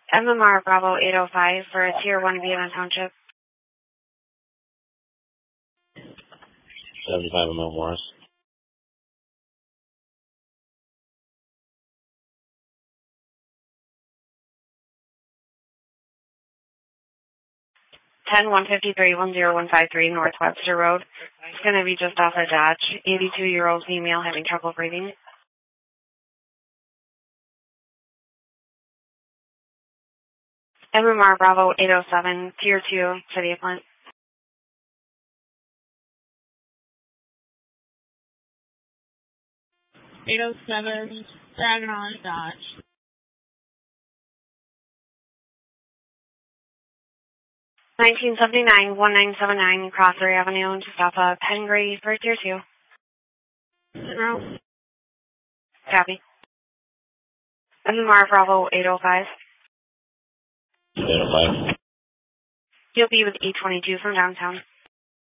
MMR Bravo 805 for a Tier 1 Vienna Township. 75 Mount Morris. Ten 153 North Webster Road. It's going to be just off of Dodge. 82-year-old female having trouble breathing. MMR Bravo 807, Tier 2, City of Flint. 807, Saginaw, Dodge. 1979-1979 Crosser Avenue, just off of Pengrady for Tier 2. Zero. Copy. MMR Bravo 805. 805. You'll be with E22 from downtown.